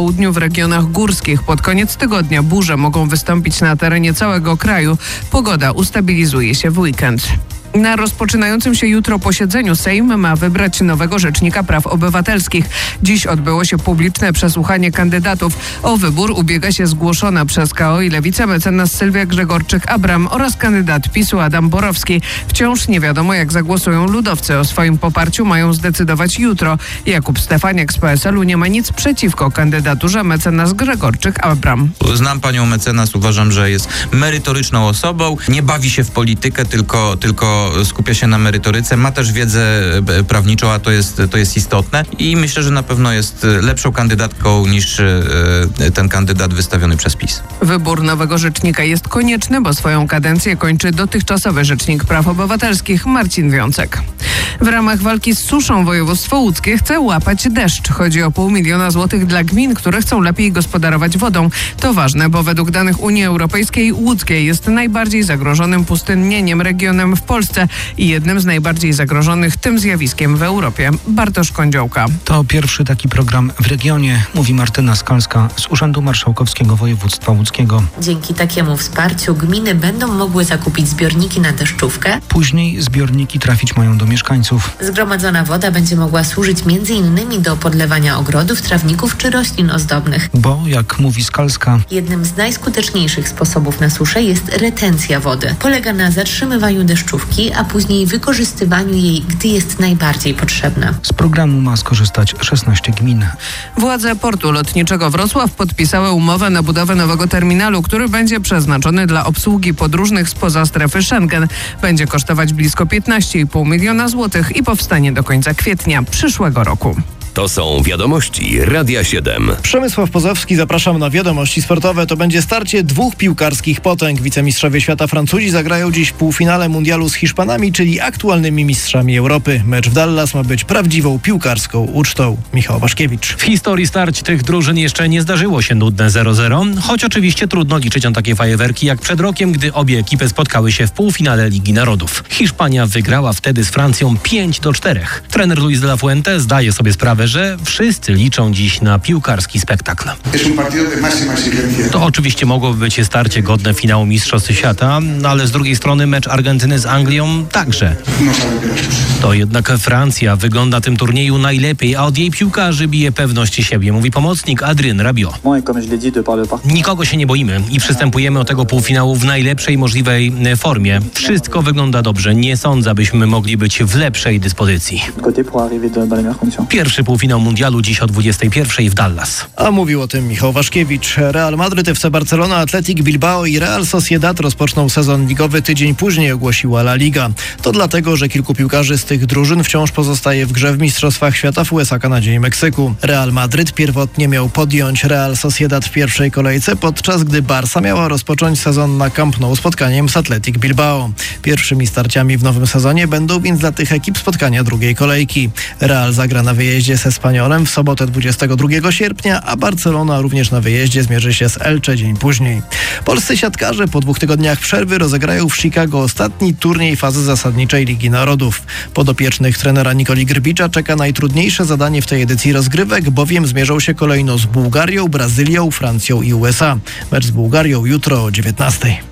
południu w regionach górskich. Pod koniec tygodnia burze mogą wystąpić na terenie całego kraju. Pogoda ustabilizuje się w weekend. Na rozpoczynającym się jutro posiedzeniu Sejm ma wybrać nowego Rzecznika Praw Obywatelskich. Dziś odbyło się publiczne przesłuchanie kandydatów. O wybór ubiega się zgłoszona przez KO i Lewicę mecenas Sylwia Grzegorczyk-Abram oraz kandydat PiS-u Adam Borowski. Wciąż nie wiadomo, jak zagłosują ludowcy. O swoim poparciu mają zdecydować jutro. Jakub Stefaniak z PSL-u nie ma nic przeciwko kandydaturze mecenas Grzegorczyk-Abram. Znam panią mecenas, uważam, że jest merytoryczną osobą. Nie bawi się w politykę, tylko skupia się na merytoryce, ma też wiedzę prawniczą, a to jest istotne i myślę, że na pewno jest lepszą kandydatką niż ten kandydat wystawiony przez PiS. Wybór nowego rzecznika jest konieczny, bo swoją kadencję kończy dotychczasowy Rzecznik Praw Obywatelskich Marcin Wiącek. W ramach walki z suszą województwo łódzkie chce łapać deszcz. Chodzi o 500 000 złotych dla gmin, które chcą lepiej gospodarować wodą. To ważne, bo według danych Unii Europejskiej łódzkie jest najbardziej zagrożonym pustynnieniem regionem w Polsce i jednym z najbardziej zagrożonych tym zjawiskiem w Europie. Bartosz Kądziołka. To pierwszy taki program w regionie, mówi Martyna Skalska z Urzędu Marszałkowskiego Województwa Łódzkiego. Dzięki takiemu wsparciu gminy będą mogły zakupić zbiorniki na deszczówkę. Później zbiorniki trafić mają do mieszkańców. Zgromadzona woda będzie mogła służyć m.in. do podlewania ogrodów, trawników czy roślin ozdobnych. Bo, jak mówi Skalska, jednym z najskuteczniejszych sposobów na suszę jest retencja wody. Polega na zatrzymywaniu deszczówki, a później wykorzystywaniu jej, gdy jest najbardziej potrzebna. Z programu ma skorzystać 16 gmin. Władze portu lotniczego Wrocław podpisały umowę na budowę nowego terminalu, który będzie przeznaczony dla obsługi podróżnych spoza strefy Schengen. Będzie kosztować blisko 15,5 miliona złotych i powstanie do końca kwietnia przyszłego roku. To są wiadomości Radia 7. Przemysław Pozowski, zapraszam na wiadomości sportowe. To będzie starcie dwóch piłkarskich potęg. Wicemistrzowie świata Francuzi zagrają dziś w półfinale mundialu z Hiszpanami, czyli aktualnymi mistrzami Europy. Mecz w Dallas ma być prawdziwą piłkarską ucztą. Michał Waszkiewicz. W historii starć tych drużyn jeszcze nie zdarzyło się nudne 0-0, choć oczywiście trudno liczyć na takie fajerwerki jak przed rokiem, gdy obie ekipy spotkały się w półfinale Ligi Narodów. Hiszpania wygrała wtedy z Francją 5-4. Trener Luis de la Fuente zdaje sobie sprawę, że wszyscy liczą dziś na piłkarski spektakl. To oczywiście mogłoby być starcie godne finału Mistrzostw Świata, ale z drugiej strony mecz Argentyny z Anglią także. To jednak Francja wygląda w tym turnieju najlepiej, a od jej piłkarzy bije pewność siebie, mówi pomocnik Adrien Rabiot. Nikogo się nie boimy i przystępujemy do tego półfinału w najlepszej możliwej formie. Wszystko wygląda dobrze. Nie sądzę, abyśmy mogli być w lepszej dyspozycji. Pierwszy półfinał mundialu dziś o 21:00 w Dallas. A mówił o tym Michał Waszkiewicz. Real Madryt, FC Barcelona, Athletic Bilbao i Real Sociedad rozpoczną sezon ligowy tydzień później, ogłosiła La Liga. To dlatego, że kilku piłkarzy z tych drużyn wciąż pozostaje w grze w Mistrzostwach Świata w USA, Kanadzie i Meksyku. Real Madryt pierwotnie miał podjąć Real Sociedad w pierwszej kolejce, podczas gdy Barca miała rozpocząć sezon na Camp Nou spotkaniem z Athletic Bilbao. Pierwszymi starciami w nowym sezonie będą więc dla tych ekip spotkania drugiej kolejki. Real zagra na wyjeździe z Espanyolem w sobotę 22 sierpnia, a Barcelona również na wyjeździe zmierzy się z Elche dzień później. Polscy siatkarze po 2 tygodniach przerwy rozegrają w Chicago ostatni turniej fazy zasadniczej Ligi Narodów. Podopiecznych trenera Nikoli Grbicza czeka najtrudniejsze zadanie w tej edycji rozgrywek, bowiem zmierzą się kolejno z Bułgarią, Brazylią, Francją i USA. Mecz z Bułgarią jutro o 19:00.